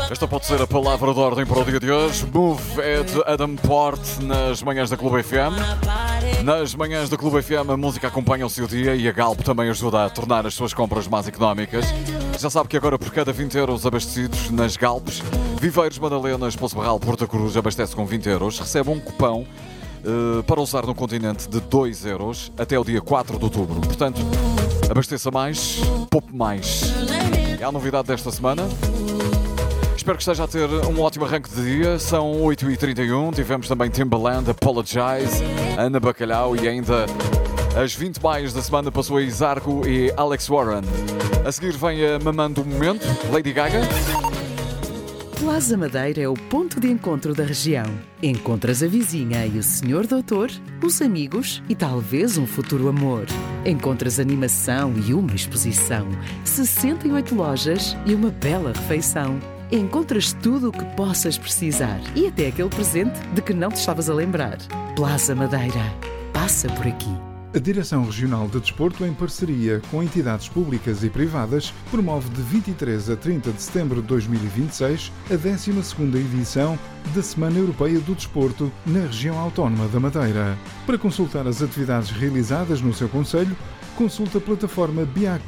Esta pode ser a palavra de ordem para o dia de hoje. Move é de Adam Port nas manhãs da Clube FM. Nas manhãs da Clube FM a música acompanha o seu dia e a Galp também ajuda a tornar as suas compras mais económicas. Já sabe que agora por cada 20 euros abastecidos nas Galpes, Viveiros Madalenas, Poço Barral, Porta Cruz abastece com 20 euros, recebe um cupão para usar no continente de 2 euros até o dia 4 de outubro. Portanto, abasteça mais, poupe mais. É a novidade desta semana. Espero que esteja a ter um ótimo arranque de dia. São 8h31. Tivemos também Timbaland, Apologize, Ana Bacalhau e ainda as 20 maias da semana passou a Isargo e Alex Warren. A seguir vem a Mamando do Momento, Lady Gaga. Plaza Madeira é o ponto de encontro da região. Encontras a vizinha e o senhor doutor, os amigos e talvez um futuro amor. Encontras animação e uma exposição, 68 lojas e uma bela refeição. Encontras tudo o que possas precisar e até aquele presente de que não te estavas a lembrar. Plaza Madeira. Passa por aqui. A Direção Regional de Desporto, em parceria com entidades públicas e privadas, promove de 23 a 30 de setembro de 2026 a 12ª edição da Semana Europeia do Desporto na região autónoma da Madeira. Para consultar as atividades realizadas no seu concelho, consulte a plataforma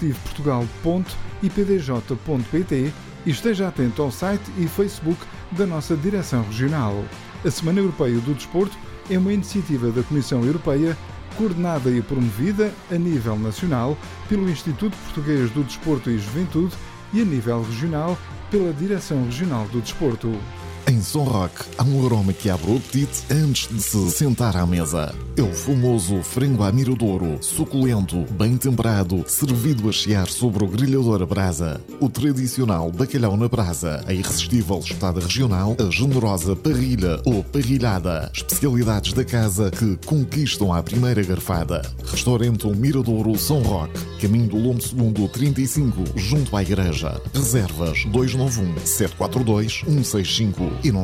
biactive.portugal.ipdj.pt e esteja atento ao site e Facebook da nossa Direção Regional. A Semana Europeia do Desporto é uma iniciativa da Comissão Europeia coordenada e promovida a nível nacional pelo Instituto Português do Desporto e Juventude e a nível regional pela Direção Regional do Desporto. Em São Roque, há um aroma que abre o apetite antes de se sentar à mesa. É o famoso frango à miradouro, suculento, bem temperado, servido a chiar sobre o grelhador a brasa. O tradicional bacalhau na brasa, a irresistível espetada regional, a generosa parrilha ou parrilhada. Especialidades da casa que conquistam à primeira garfada. Restaurante Miradouro São Roque, caminho do Lombo Segundo 35, junto à igreja. Reservas 291 742 165 e não